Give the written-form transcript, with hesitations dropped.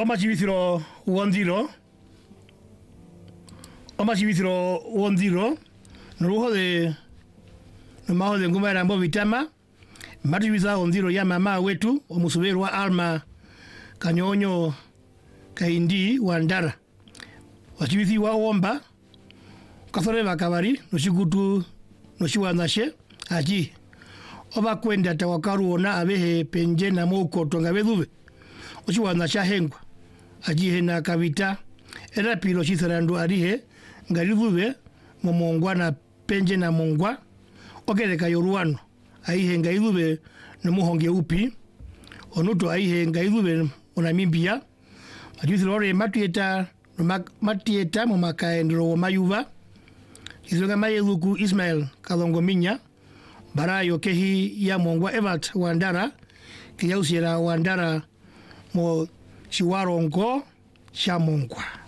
Omachibithiro wonziro nuruho de numaho de nguma rambo vitama matibiza wonziro ya mama wetu omusuberwa Alma Kanyonyo Kaindi Wandara wachibithi wa omba kasore bakabari noshigutu noshiwanashe aji oba kwenda tawakaruona abehe penje na moko tongabedube oshiwanasha hengwa aji hena kavita era pilo chisarandu arihe ngaridube momongwa na penje na mongwa okereka yoruano aihe ngaidube nomuhonge upi onuto aihe ngaidube onamimbia ajuthi lore matieta momakaendro mayuva izonga mayeluku Ismail Kalongominya barayo kehi ya mongwa Evert Wandara kiyausiera Wandara mo shiwarongo shamongwa.